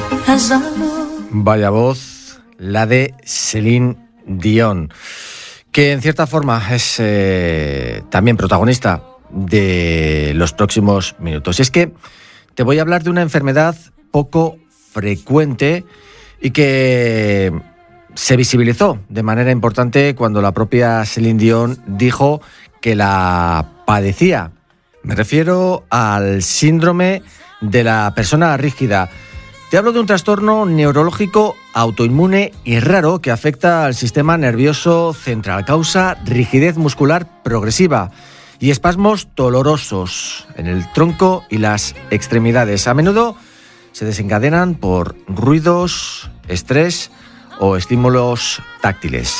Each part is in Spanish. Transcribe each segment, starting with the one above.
Vaya voz, la de Céline Dion, que en cierta forma es también protagonista de los próximos minutos. Y es que te voy a hablar de una enfermedad poco frecuente y que se visibilizó de manera importante cuando la propia Céline Dion dijo que la padecía. Me refiero al síndrome de la persona rígida. Te hablo de un trastorno neurológico autoinmune y raro que afecta al sistema nervioso central. Causa rigidez muscular progresiva y espasmos dolorosos en el tronco y las extremidades. A menudo se desencadenan por ruidos, estrés o estímulos táctiles.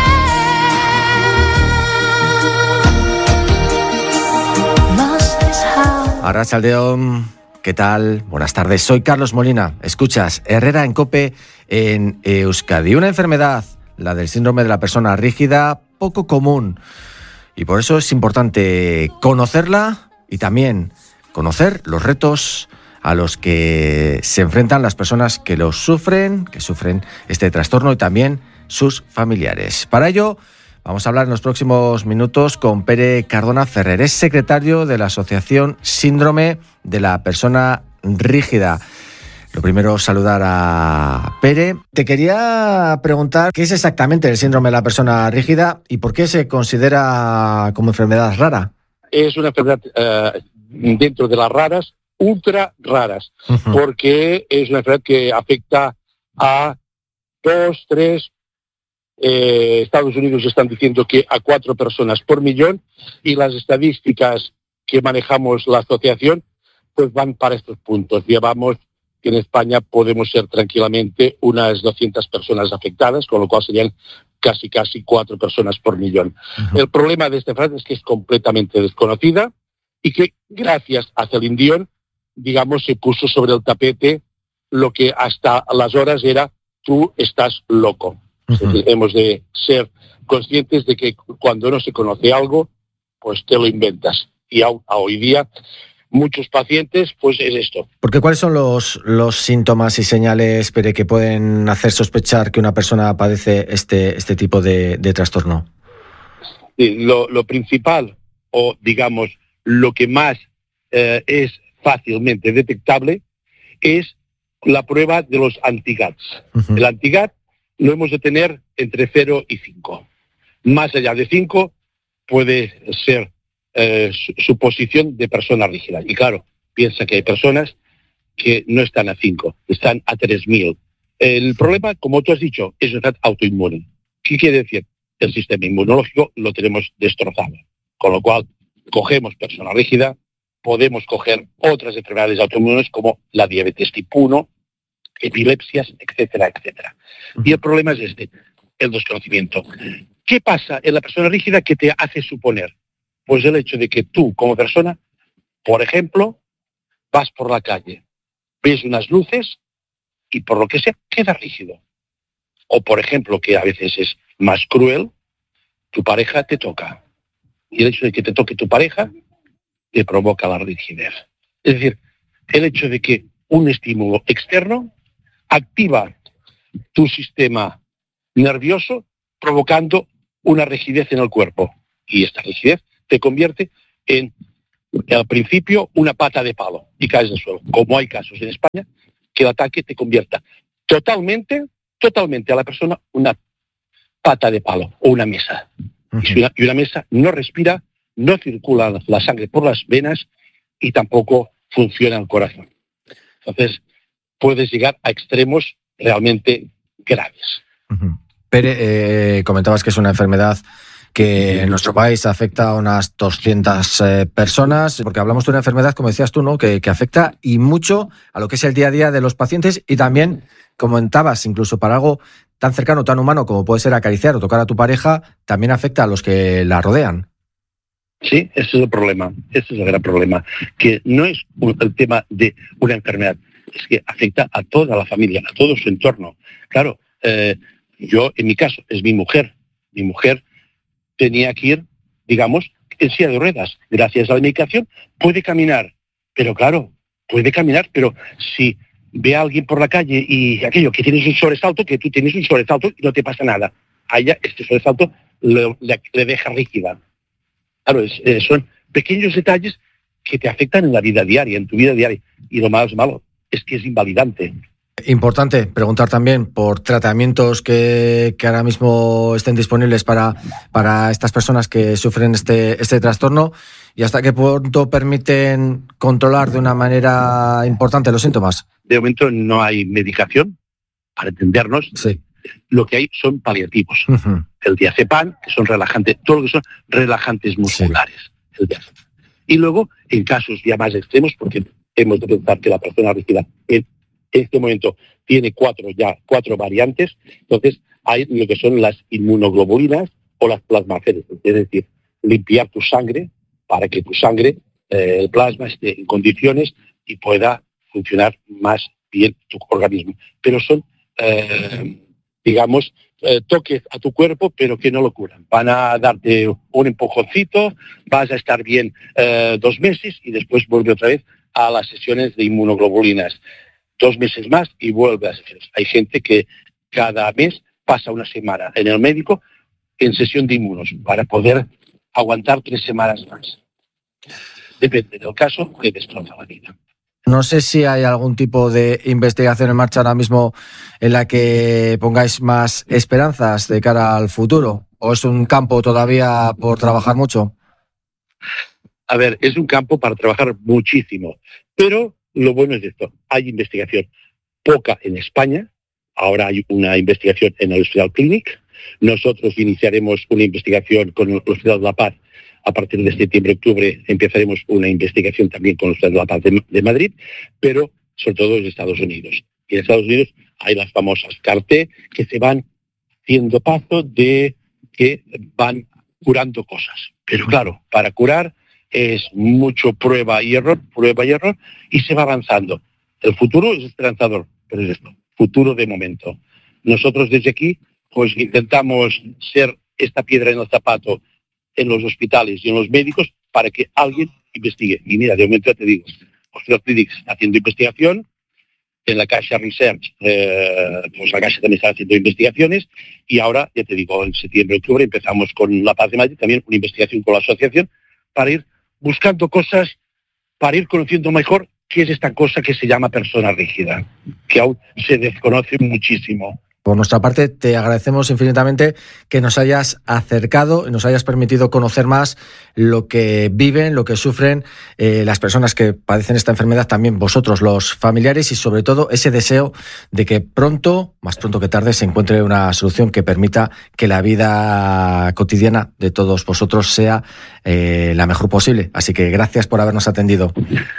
Arratsaldeon, ¿qué tal? Buenas tardes, soy Carlos Molina. Escuchas Herrera en COPE en Euskadi. Una enfermedad, la del síndrome de la persona rígida, poco común. Y por eso es importante conocerla y también conocer los retos a los que se enfrentan las personas que sufren este trastorno y también sus familiares. Para ello, vamos a hablar en los próximos minutos con Pere Cardona Ferrer, es secretario de la Asociación Síndrome de la Persona Rígida. Lo primero, saludar a Pere. Te quería preguntar qué es exactamente el síndrome de la persona rígida y por qué se considera como enfermedad rara. Es una enfermedad dentro de las raras, ultra raras, porque es una enfermedad que afecta a 2, 3, Estados Unidos están diciendo que a 4 personas por millón, y las estadísticas que manejamos la asociación pues van para estos puntos. Llevamos que en España podemos ser tranquilamente unas 200 personas afectadas, con lo cual serían casi 4 personas por millón. El problema de esta enfermedad es que es completamente desconocida y que gracias a Céline Dion, digamos, se puso sobre el tapete lo que hasta las horas era tú estás loco. Es decir, hemos de ser conscientes de que cuando no se conoce algo, pues te lo inventas. Y hoy día muchos pacientes, pues es esto. Porque ¿cuáles son los síntomas y señales, Pere, que pueden hacer sospechar que una persona padece este tipo de trastorno? Lo principal, o digamos, lo que más es fácilmente detectable, es la prueba de los anti-GATs. El anti-GAT lo hemos de tener entre 0 y 5. Más allá de 5 puede ser su posición de persona rígida. Y claro, piensa que hay personas que no están a 5, están a 3.000. El problema, como tú has dicho, es una enfermedad autoinmune. ¿Qué quiere decir? El sistema inmunológico lo tenemos destrozado. Con lo cual, cogemos persona rígida, podemos coger otras enfermedades autoinmunes como la diabetes tipo 1, epilepsias, etcétera, etcétera. Y el problema es el desconocimiento. ¿Qué pasa en la persona rígida que te hace suponer? Pues el hecho de que tú, como persona, por ejemplo, vas por la calle, ves unas luces y por lo que sea, quedas rígido. O, por ejemplo, que a veces es más cruel, tu pareja te toca. Y el hecho de que te toque tu pareja te provoca la rigidez. Es decir, el hecho de que un estímulo externo activa tu sistema nervioso provocando una rigidez en el cuerpo. Y esta rigidez te convierte en, al principio, una pata de palo y caes al suelo. Como hay casos en España, que el ataque te convierta totalmente a la persona una pata de palo o una mesa. Y una mesa no respira, no circula la sangre por las venas y tampoco funciona el corazón. Entonces, puedes llegar a extremos realmente graves. Pere, comentabas que es una enfermedad que en nuestro país afecta a unas 200 personas, porque hablamos de una enfermedad, como decías tú, ¿no?, que afecta y mucho a lo que es el día a día de los pacientes y también, comentabas, incluso para algo tan cercano, tan humano como puede ser acariciar o tocar a tu pareja, también afecta a los que la rodean. Sí, ese es el problema, ese es el gran problema, que no es el tema de una enfermedad, es que afecta a toda la familia, a todo su entorno. Claro, yo, en mi caso, es mi mujer tenía que ir, digamos, en silla de ruedas. Gracias a la medicación puede caminar, pero claro, puede caminar, pero si ve a alguien por la calle y aquello que tienes un sobresalto, que tú tienes un sobresalto y no te pasa nada. A ella este sobresalto le deja rígida. Claro, son pequeños detalles que te afectan en la vida diaria, en tu vida diaria. Y lo malo es que es invalidante. Importante preguntar también por tratamientos que ahora mismo estén disponibles para estas personas que sufren este trastorno y hasta qué punto permiten controlar de una manera importante los síntomas. De momento no hay medicación, para entendernos. Sí. Lo que hay son paliativos. Uh-huh. El diazepam, que son relajantes, todo lo que son relajantes musculares. Sí. El diazepam. Y luego, en casos ya más extremos, porque hemos de pensar que la persona rígida en este momento tiene cuatro variantes, entonces hay lo que son las inmunoglobulinas o las plasmaféresis, es decir, limpiar tu sangre para que tu sangre, el plasma, esté en condiciones y pueda funcionar más bien tu organismo. Pero son, toques a tu cuerpo, pero que no lo curan. Van a darte un empujoncito, vas a estar bien 2 meses y después vuelve otra vez a las sesiones de inmunoglobulinas. 2 meses más y vuelve a sesiones. Hay gente que cada mes pasa una semana en el médico en sesión de inmunos para poder aguantar 3 semanas más. Depende del caso que destroza la vida. No sé si hay algún tipo de investigación en marcha ahora mismo en la que pongáis más esperanzas de cara al futuro, o es un campo todavía por trabajar mucho. A ver, es un campo para trabajar muchísimo, pero lo bueno es esto, hay investigación, poca en España, ahora hay una investigación en el Hospital Clínic, nosotros iniciaremos una investigación con el Hospital de la Paz, a partir de septiembre-octubre empezaremos una investigación también con el Hospital de la Paz de Madrid, pero sobre todo en Estados Unidos. Y en Estados Unidos hay las famosas CAR-T que se van haciendo paso de que van curando cosas. Pero claro, para curar es mucho prueba y error, y se va avanzando. El futuro es esperanzador, pero es esto, futuro de momento. Nosotros desde aquí pues intentamos ser esta piedra en el zapato en los hospitales y en los médicos para que alguien investigue. Y mira, de momento ya te digo, Hospital Clínic está haciendo investigación, en la Caixa Research, pues la Caixa también está haciendo investigaciones, y ahora, ya te digo, en septiembre-octubre empezamos con La Paz de Madrid, también una investigación con la asociación, para ir buscando cosas, para ir conociendo mejor qué es esta cosa que se llama persona rígida, que aún se desconoce muchísimo. Por nuestra parte, te agradecemos infinitamente que nos hayas acercado y nos hayas permitido conocer más lo que viven, lo que sufren las personas que padecen esta enfermedad, también vosotros, los familiares, y sobre todo ese deseo de que pronto, más pronto que tarde, se encuentre una solución que permita que la vida cotidiana de todos vosotros sea la mejor posible. Así que gracias por habernos atendido.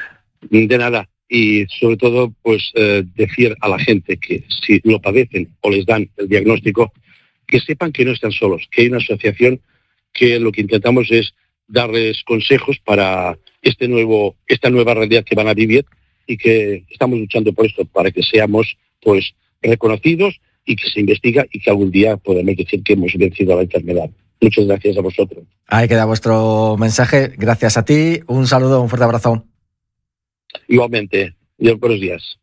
De nada. Y sobre todo, pues decir a la gente que si lo padecen o les dan el diagnóstico, que sepan que no están solos, que hay una asociación que lo que intentamos es darles consejos para esta nueva realidad que van a vivir, y que estamos luchando por esto, para que seamos pues reconocidos y que se investiga y que algún día podamos decir que hemos vencido la enfermedad. Muchas gracias a vosotros. Ahí queda vuestro mensaje. Gracias a ti. Un saludo, un fuerte abrazo. Igualmente. Buenos días.